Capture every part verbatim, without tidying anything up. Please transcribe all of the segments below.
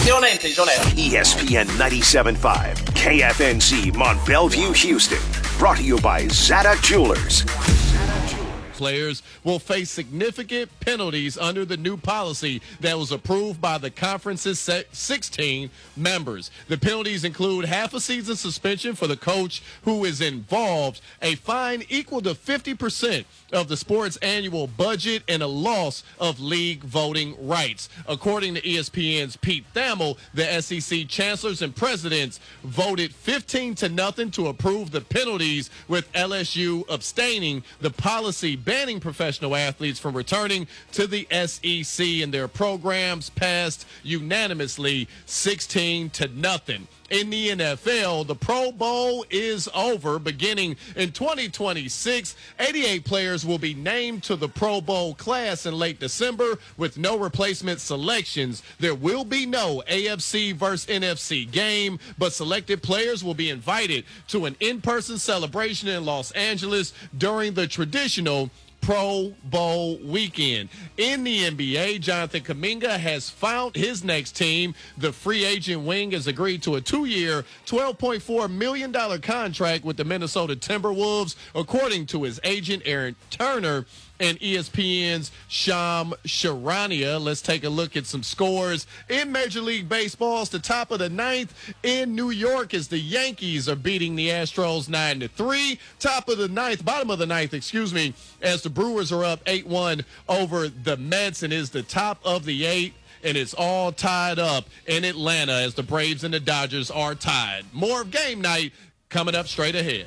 Attenzione, attenzione. E S P N ninety-seven point five, K F N Z, Mont Bellevue, Houston. Brought to you by Zada Jewelers. Players will face significant penalties under the new policy that was approved by the conference's sixteen members. The penalties include half a season suspension for the coach who is involved, a fine equal to fifty percent of the sport's annual budget, and a loss of league voting rights. According to E S P N's Pete Thamel, the S E C chancellors and presidents voted fifteen to nothing to approve the penalties, with L S U abstaining. The policy banning professional athletes from returning to the S E C, and their programs passed unanimously sixteen to nothing. In the N F L, the Pro Bowl is over. Beginning in twenty twenty-six, eighty-eight players will be named to the Pro Bowl class in late December with no replacement selections. There will be no A F C versus N F C game, but selected players will be invited to an in-person celebration in Los Angeles during the traditional Pro Bowl weekend. In the N B A, Jonathan Kuminga has found his next team. The free agent wing has agreed to a two-year, twelve point four million dollars contract with the Minnesota Timberwolves, according to his agent, Aaron Turner, and E S P N's Sham Charania. Let's take a look at some scores in Major League Baseball. It's the top of the ninth in New York as the Yankees are beating the Astros nine to three. Top of the ninth, bottom of the ninth, excuse me, as the Brewers are up eight one over the Mets, and is the top of the eight. And it's all tied up in Atlanta as the Braves and the Dodgers are tied. More of Game Night coming up straight ahead.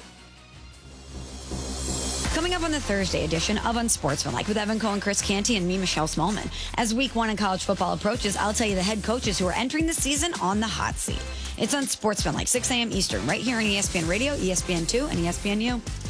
Coming up on the Thursday edition of Unsportsmanlike with Evan Cohen, Chris Canty, and me, Michelle Smallman. As week one in college football approaches, I'll tell you the head coaches who are entering the season on the hot seat. It's Unsportsmanlike, six a.m. Eastern, right here on E S P N Radio, E S P N two, and E S P N U.